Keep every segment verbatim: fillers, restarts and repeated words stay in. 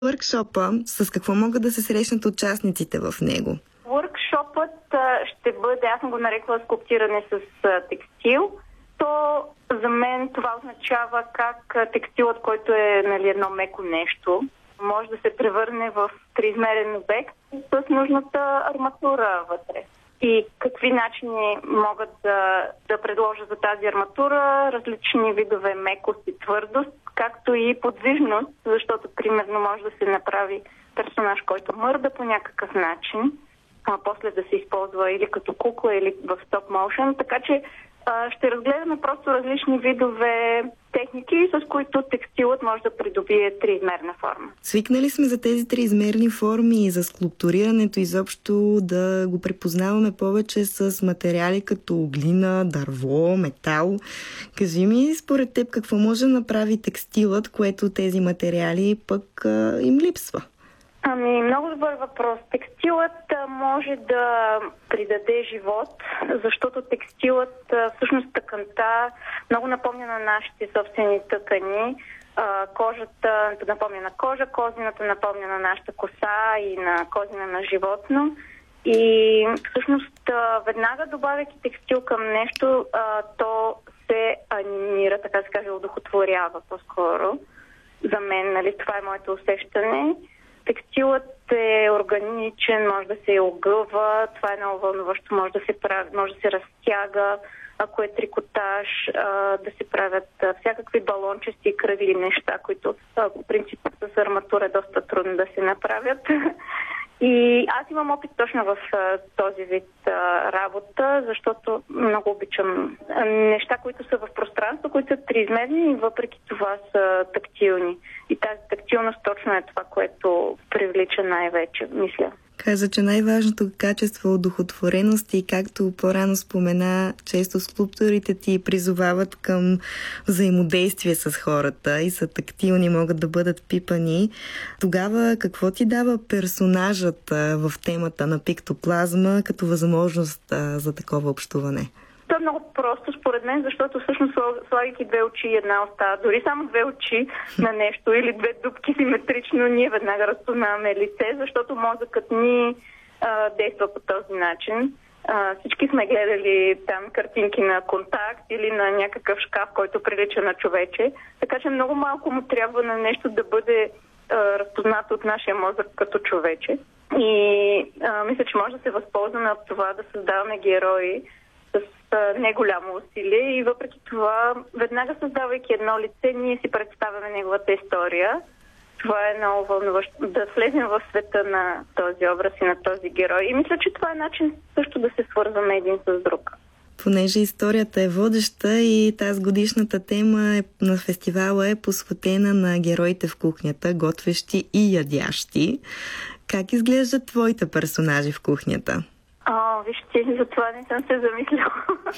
Workshop-а, с какво могат да се срещнат участниците в него? Workshop-ът ще бъде, аз съм го нарекла скулптиране с текстил. То за мен това означава как текстилът, който е, нали, едно меко нещо, може да се превърне в триизмерен обект с нужната арматура вътре. И какви начини могат да, да предложа за тази арматура различни видове мекост и твърдост, както и подвижност, защото примерно може да се направи персонаж, който мърда по някакъв начин, а после да се използва или като кукла, или в стоп моушен. Така че а, ще разгледаме просто различни видове техники, с които текстилът може да придобие триизмерна форма. Свикнали сме за тези триизмерни форми и за скулптурирането изобщо да го препознаваме повече с материали като глина, дърво, метал. Кажи ми, според теб, какво може да направи текстилът, което тези материали пък а, им липсва? Ами, много добър въпрос. Текстилът може да придаде живот, защото текстилът, всъщност тъканта, много напомня на нашите собствени тъкани. Кожата напомня на кожа, козината напомня на нашата коса и на козина на животно. И всъщност веднага добавяйки текстил към нещо, то се анимира, така се каже, одухотворява по-скоро. За мен, нали, това е моето усещане. Текстилът е органичен, може да се огъва, това е много вълнуващо, може да се прави, може да се разтяга, ако е трикотаж, да се правят всякакви балончести и кръгли неща, които по принцип с арматура е доста трудно да се направят. И аз имам опит точно в този вид работа, защото много обичам неща, които са в пространство, които са триизмерни и въпреки това са тактилни. И тази тактилност точно е това, което привлича най-вече, мисля. Каза, че най-важното качество е одухотвореност и както по-рано спомена, често скулпторите ти призовават към взаимодействие с хората и са тактилни, могат да бъдат пипани. Тогава какво ти дава персонажът в темата на пиктоплазма като възможност за такова общуване? То е много просто според мен, защото всъщност слагайки две очи и една уста, дори само две очи на нещо или две дупки симетрично, ние веднага разпознаваме лице, защото мозъкът ни а, действа по този начин. А, всички сме гледали там картинки на Контакт или на някакъв шкаф, който прилича на човече, така че много малко му трябва на нещо да бъде а, разпознато от нашия мозък като човече. И а, мисля, че може да се възползваме от това да създаваме герои с неголямо усилие и въпреки това, веднага създавайки едно лице, ние си представяме неговата история. Това е много вълнуващо. Да влезем в света на този образ и на този герой. И мисля, че това е начин също да се свързваме един с друг. Понеже историята е водеща и тази годишната тема е, на фестивала е посветена на героите в кухнята, готвещи и ядящи. Как изглеждат твоите персонажи в кухнята? О, вижте, за това не съм се замисляла.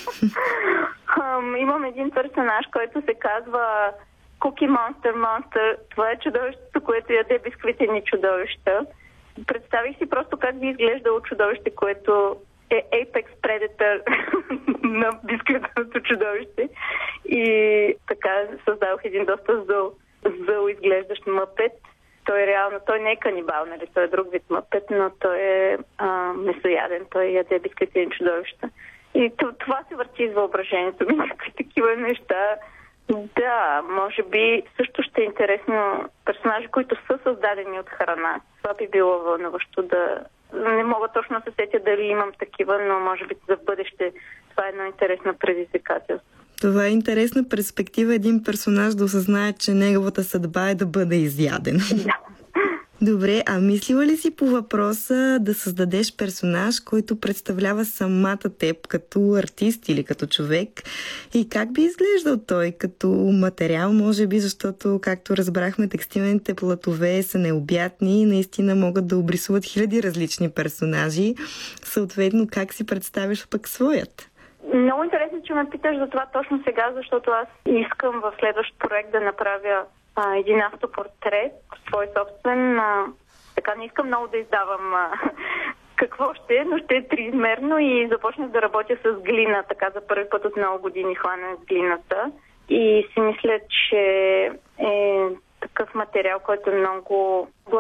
Имам един персонаж, който се казва Cookie Monster Monster. Това е чудовището, което яде бисквитени чудовища. Представих си просто как би изглеждало чудовище, което е Apex Predator на бисквитеното чудовище. И така създадох един доста зъл, зъл изглеждащ мъпет. Той реално, той не е канибал, нали? Той е друг вид мъпет, но той е а, месояден, той яде бисквитени чудовища. И това се върти из въображението ми, някакви такива неща. Да, може би също ще е интересно персонажи, които са създадени от храна. Това би било вълнуващо да... Не мога точно да се сетя дали имам такива, но може би за бъдеще това е едно интересно предизвикателство. Това е интересна перспектива един персонаж да осъзнае, че неговата съдба е да бъде изяден. Да. Добре, а мислила ли си по въпроса да създадеш персонаж, който представлява самата теб като артист или като човек? И как би изглеждал той като материал, може би, защото, както разбрахме, текстилните платове са необятни и наистина могат да обрисуват хиляди различни персонажи. Съответно, как си представиш пък своят? Много интересно, че ме питаш за това точно сега, защото аз искам в следващ проект да направя а, един автопортрет, свой собствен. А, така не искам много да издавам а, какво ще е, но ще е триизмерно и започнах да работя с глина. Така за първи път от много години хвана с глината. И си мисля, че е такъв материал, който е много